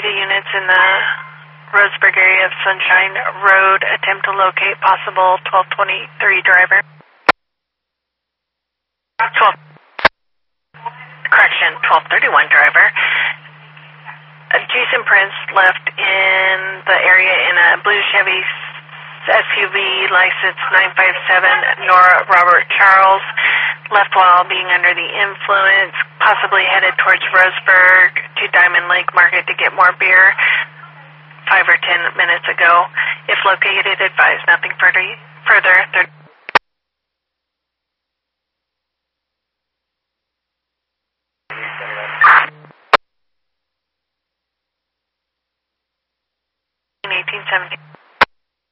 data units in the Roseburg area of Sunshine Road. Attempt to locate possible 1223 driver. 1231 driver. Jason Prince left in the area in a blue Chevy SUV, license 957, Nora Robert Charles. Left while being under the influence, possibly headed towards Roseburg to Diamond Lake Market to get more beer 5 or 10 minutes ago. If located, advise nothing further.